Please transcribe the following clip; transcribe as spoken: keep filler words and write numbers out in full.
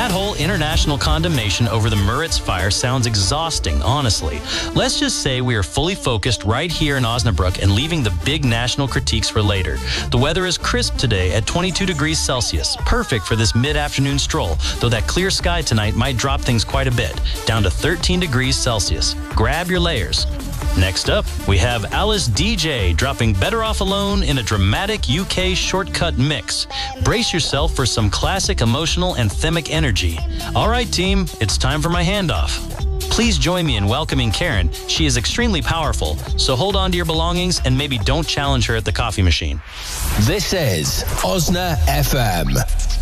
That whole international condemnation over the Müritz fire sounds exhausting, honestly. Let's just say we are fully focused right here in Osnabrück and leaving the big national critiques for later. The weather is crisp today at twenty-two degrees Celsius, perfect for this mid-afternoon stroll, though that clear sky tonight might drop things quite a bit, down to thirteen degrees Celsius. Grab your layers. Next up, we have Alice D J dropping Better Off Alone in a dramatic U K shortcut mix. Brace yourself for some classic emotional anthemic energy. All right, team, it's time for my handoff. Please join me in welcoming Karen. She is extremely powerful, so hold on to your belongings and maybe don't challenge her at the coffee machine. This is Osna F M.